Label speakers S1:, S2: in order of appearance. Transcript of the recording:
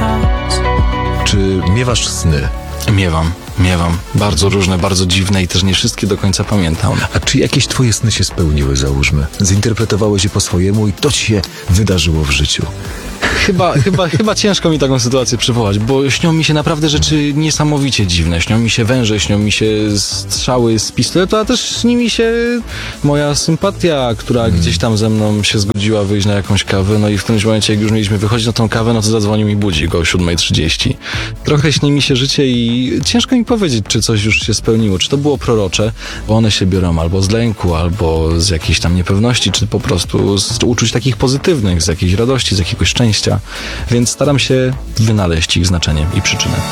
S1: Czy miewasz sny?
S2: Miewam. Bardzo różne, bardzo dziwne i też nie wszystkie do końca pamiętam.
S1: A czy jakieś twoje sny się spełniły, załóżmy? Zinterpretowałeś je po swojemu i to ci się wydarzyło w życiu?
S2: Chyba ciężko mi taką sytuację przywołać, bo śnią mi się naprawdę rzeczy niesamowicie dziwne. Śnią mi się węże, śnią mi się strzały z pistoletu, a też śni mi się moja sympatia, która gdzieś tam ze mną się zgodziła wyjść na jakąś kawę, no i w którymś momencie, jak już mieliśmy wychodzić na tą kawę, no to zadzwonił mi budzik o 7:30. Trochę śni mi się życie i ciężko mi powiedzieć, czy coś już się spełniło, czy to było prorocze, bo one się biorą albo z lęku, albo z jakiejś tam niepewności, czy po prostu z uczuć takich pozytywnych, z jakiejś radości, z jakiegoś szczęścia. Więc staram się wynaleźć ich znaczenie i przyczynę.